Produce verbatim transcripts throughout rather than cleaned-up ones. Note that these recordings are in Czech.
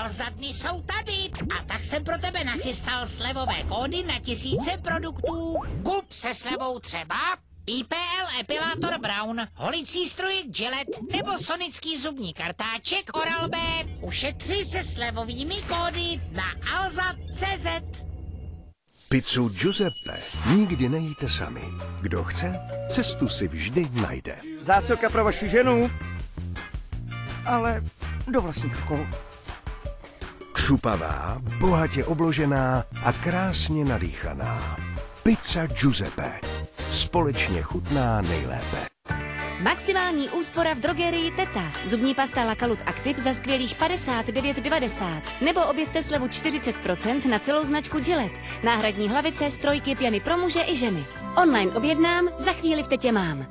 Alza dny jsou tady a tak jsem pro tebe nachystal slevové kódy na tisíce produktů. Kup se slevou třeba I P L epilátor Brown, holicí strojek Gillette nebo sonický zubní kartáček Oral-B. Ušetři se slevovými kódy na alza tečka cé zet. Pizzu Giuseppe nikdy nejíte sami. Kdo chce, cestu si vždy najde. Zásilka pro vaši ženu, ale do vlastních rukou. Křupavá, bohatě obložená a krásně nadýchaná. Pizza Giuseppe. Společně chutná nejlépe. Maximální úspora v drogerii Teta. Zubní pasta Lakalut Active za skvělých padesát devět devadesát. Nebo objevte slevu čtyřicet procent na celou značku Gillette. Náhradní hlavice, strojky, pěny pro muže i ženy. Online objednám, za chvíli v Tetě mám.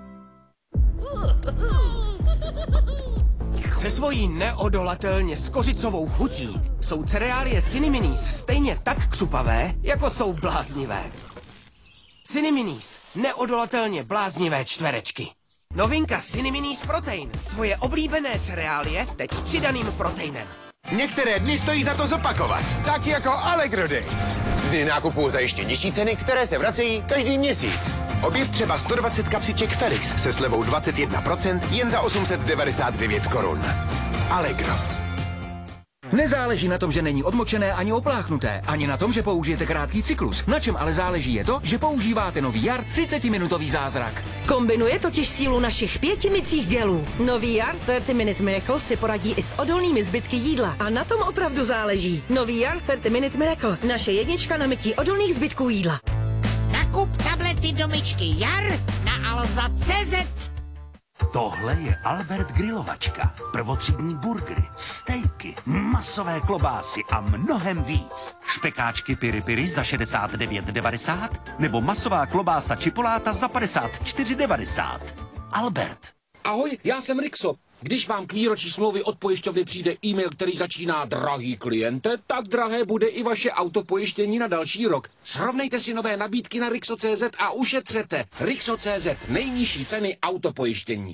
Se svojí neodolatelně skořicovou chutí jsou cereálie Ciniminis stejně tak křupavé, jako jsou bláznivé. Ciniminis, neodolatelně bláznivé čtverečky. Novinka Ciniminis Protein, tvoje oblíbené cereálie, teď s přidaným proteinem. Některé dny stojí za to zopakovat. Tak jako Allegro Days. Dny nákupu za ještě nižší ceny, které se vracejí každý měsíc. Objev třeba sto dvacet kapsiček Felix se slevou dvacet jedna procent jen za osm set devadesát devět korun. Allegro. Nezáleží na tom, že není odmočené ani opláchnuté, ani na tom, že použijete krátký cyklus. Na čem ale záleží je to, že používáte nový Jar třicetiminutový zázrak. Kombinuje totiž sílu našich pěti mycích gelů. Nový Jar třicet Minute Miracle si poradí i s odolnými zbytky jídla. A na tom opravdu záleží. Nový Jar třicet Minute Miracle. Naše jednička na mytí odolných zbytků jídla. Nakup tablety do myčky Jar na alza tečka cé zet. Tohle je Albert grilovačka. Prvotřídní burgery, stejky, masové klobásy a mnohem víc. Špekáčky piri piri za šedesát devět devadesát nebo masová klobása čipoláta za padesát čtyři devadesát. Albert. Ahoj, já jsem Rixo. Když vám k výročí smlouvy od pojišťovny přijde e-mail, který začíná drahý kliente, tak drahé bude i vaše autopojištění na další rok. Srovnejte si nové nabídky na Rixo tečka cé zet a ušetřete. Rixo tečka cé zet, nejnižší ceny autopojištění.